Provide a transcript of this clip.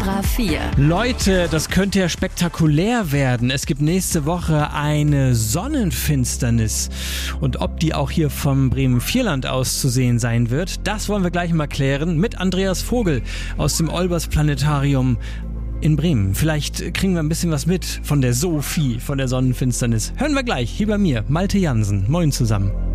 Extra 4. Leute, das könnte ja spektakulär werden. Es gibt nächste Woche eine Sonnenfinsternis. Und ob die auch hier vom Bremen-Vierland aus zu sehen sein wird, das wollen wir gleich mal klären mit Andreas Vogel aus dem Olbers Planetarium in Bremen. Vielleicht kriegen wir ein bisschen was mit von der Sophie, von der Sonnenfinsternis. Hören wir gleich hier bei mir, Malte Jansen. Moin zusammen.